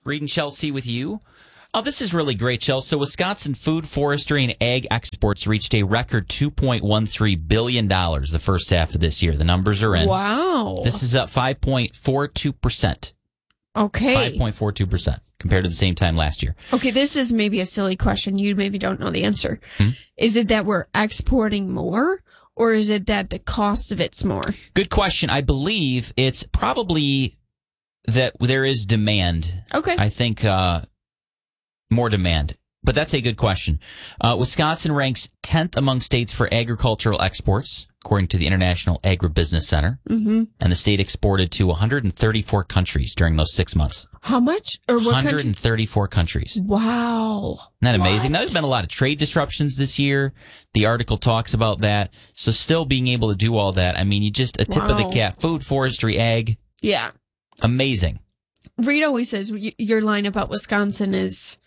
Reed and Chelsea with you. Oh, this is really great, Chelsea. So Wisconsin food, forestry, and ag exports reached a record $2.13 billion the first half of this year. The numbers are in. Wow. This is up 5.42%. Okay. 5.42% compared to the same time last year. Okay, this is maybe a silly question. You maybe don't know the answer. Is it that we're exporting more, or is it that the cost of it's more? Good question. I believe it's probably that there is demand. Okay. I think more demand. But that's a good question. Wisconsin ranks 10th among states for agricultural exports, according to the International Agribusiness Center. Mm-hmm. And the state exported to 134 countries during those 6 months. How much? Or what 134 countries. Wow. Isn't that amazing? Now, there's been a lot of trade disruptions this year. The article talks about that. So still being able to do all that, I mean, you just, a tip of the cap. Food, forestry, ag. Yeah. Amazing. Reed always says your line about Wisconsin is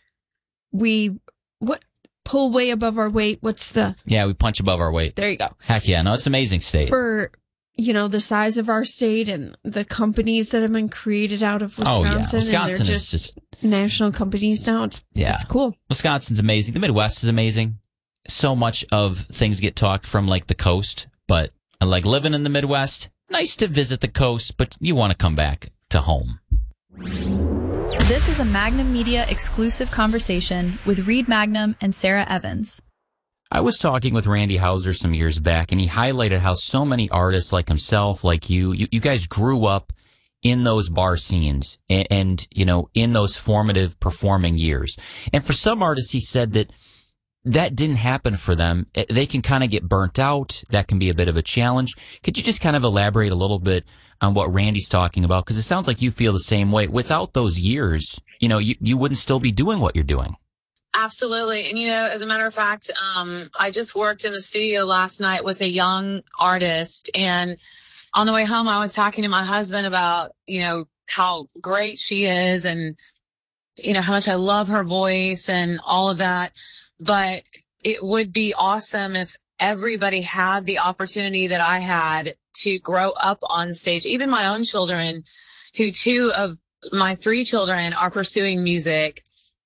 pull way above our weight. Yeah, we punch above our weight. There you go. Heck yeah. No, it's an amazing state. For, the size of our state and the companies that have been created out of Wisconsin. Oh, yeah. Wisconsin and they're just national companies now. It's cool. Wisconsin's amazing. The Midwest is amazing. So much of things get talked from like the coast, but I like living in the Midwest. Nice to visit the coast, but you want to come back to home. This is a Magnum Media exclusive conversation with Reed Magnum and Sarah Evans. I was talking with Randy Hauser some years back, and he highlighted how so many artists like himself, like you guys grew up in those bar scenes and in those formative performing years. And for some artists, he said that didn't happen for them. They can kind of get burnt out. That can be a bit of a challenge. Could you just kind of elaborate a little bit on what Randy's talking about? Because it sounds like you feel the same way. Without those years, you wouldn't still be doing what you're doing. Absolutely. And, as a matter of fact, I just worked in the studio last night with a young artist. And on the way home, I was talking to my husband about, how great she is and, how much I love her voice and all of that. But it would be awesome if everybody had the opportunity that I had to grow up on stage. Even my own children, who 2 of my 3 children are pursuing music,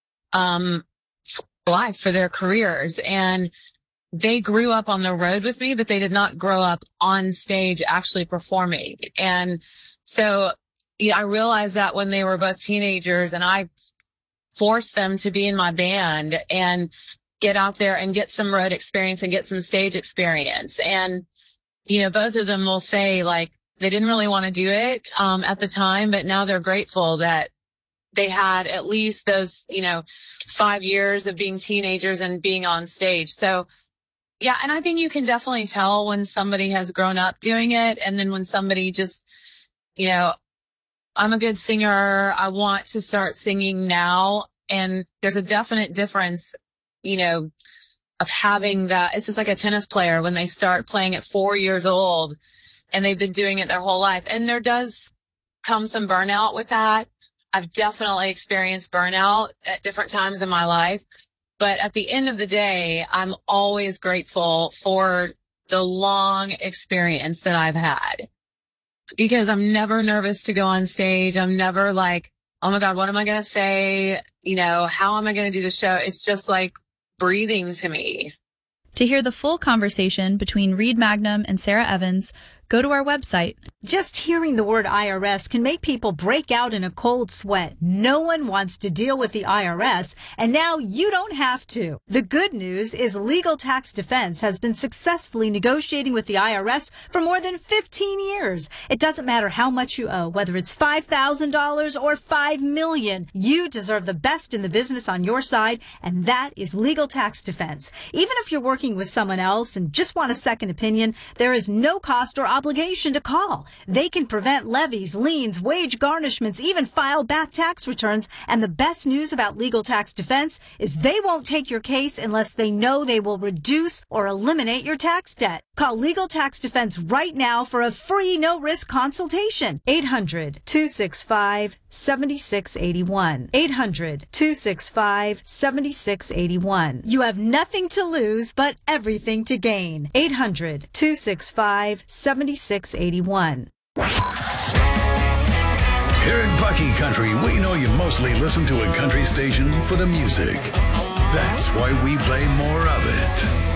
life for their careers. And they grew up on the road with me, but they did not grow up on stage actually performing. And so I realized that when they were both teenagers, and I forced them to be in my band and get out there and get some road experience and get some stage experience. And, both of them will say like they didn't really want to do it at the time, but now they're grateful that they had at least those, 5 years of being teenagers and being on stage. So, yeah, and I think you can definitely tell when somebody has grown up doing it. And then when somebody just, I'm a good singer, I want to start singing now. And there's a definite difference, of having that. It's just like a tennis player when they start playing at 4 years old and they've been doing it their whole life. And there does come some burnout with that. I've definitely experienced burnout at different times in my life. But at the end of the day, I'm always grateful for the long experience that I've had, because I'm never nervous to go on stage. I'm never like, oh my God, what am I going to say? How am I going to do the show? It's just like breathing to me. To hear the full conversation between Reed Magnum and Sarah Evans, go to our website. Just hearing the word IRS can make people break out in a cold sweat. No one wants to deal with the IRS, and now you don't have to. The good news is Legal Tax Defense has been successfully negotiating with the IRS for more than 15 years. It doesn't matter how much you owe, whether it's $5,000 or $5 million. You deserve the best in the business on your side, and that is Legal Tax Defense. Even if you're working with someone else and just want a second opinion, there is no cost or obligation to call. They can prevent levies, liens, wage garnishments, even file back tax returns. And the best news about Legal Tax Defense is they won't take your case unless they know they will reduce or eliminate your tax debt. Call Legal Tax Defense right now for a free no-risk consultation. 800-265-7681. 800-265-7681. You have nothing to lose, but everything to gain. 800-265-7681. Here in Bucky Country, we know you mostly listen to a country station for the music. That's why we play more of it.